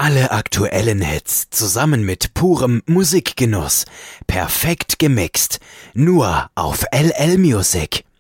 Alle aktuellen Hits zusammen mit purem Musikgenuss. Perfekt gemixt. Nur auf LL Music.